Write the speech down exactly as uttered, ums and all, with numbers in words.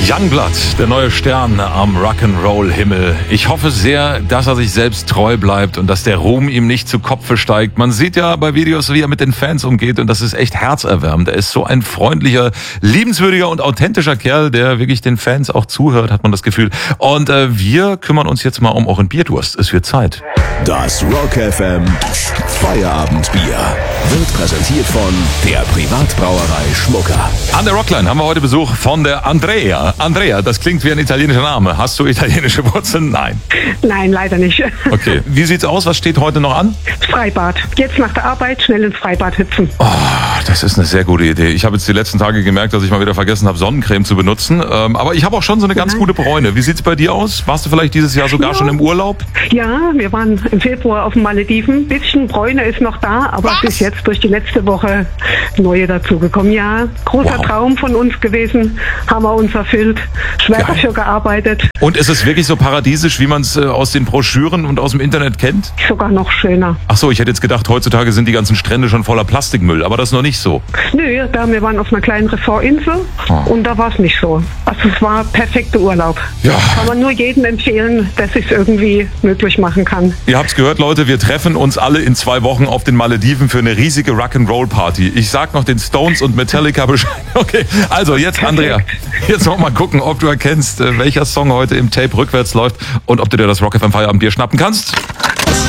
Youngblood, der neue Stern am Rock'n'Roll-Himmel. Ich hoffe sehr, dass er sich selbst treu bleibt und dass der Ruhm ihm nicht zu Kopfe steigt. Man sieht ja bei Videos, wie er mit den Fans umgeht, und das ist echt herzerwärmend. Er ist so ein freundlicher, liebenswürdiger und authentischer Kerl, der wirklich den Fans auch zuhört, hat man das Gefühl. Und äh, wir kümmern uns jetzt mal um euren Bierdurst. Es wird Zeit. Das Rock F M Feierabendbier wird präsentiert von der Privatbrauerei Schmucker. An der Rockline haben wir heute Besuch von der Andrea. Andrea, das klingt wie ein italienischer Name. Hast du italienische Wurzeln? Nein. Nein, leider nicht. Okay. Wie sieht's aus? Was steht heute noch an? Freibad. Jetzt nach der Arbeit schnell ins Freibad hüpfen. Oh, das ist eine sehr gute Idee. Ich habe jetzt die letzten Tage gemerkt, dass ich mal wieder vergessen habe, Sonnencreme zu benutzen. Ähm, aber ich habe auch schon so eine ganz Nein. gute Bräune. Wie sieht's bei dir aus? Warst du vielleicht dieses Jahr sogar Ja. schon im Urlaub? Ja, wir waren im Februar auf den Malediven. Bisschen Bräune ist noch da, aber Was? bis jetzt durch die letzte Woche neue dazugekommen. Ja, großer Wow. Traum von uns gewesen. Haben wir uns erfüllt. Schwer Geil. dafür gearbeitet. Und ist es wirklich so paradiesisch, wie man es äh, aus den Broschüren und aus dem Internet kennt? Sogar noch schöner. Ach so, ich hätte jetzt gedacht, heutzutage sind die ganzen Strände schon voller Plastikmüll, aber das ist noch nicht so. Nö, da wir waren auf einer kleinen Ressortinsel Oh. und da war es nicht so. Also es war perfekter Urlaub. Ja. Kann man nur jedem empfehlen, der sich irgendwie möglich machen kann. Ihr habt's gehört, Leute, wir treffen uns alle in zwei Wochen auf den Malediven für eine riesige Rock'n'Roll-Party. Ich sag noch den Stones und Metallica Bescheid. Okay, also jetzt, Perfekt. Andrea, jetzt noch mal gucken, ob du erkennst, äh, welcher Song heute im Tape rückwärts läuft und ob du dir das Rock F M Feierabendbier schnappen kannst.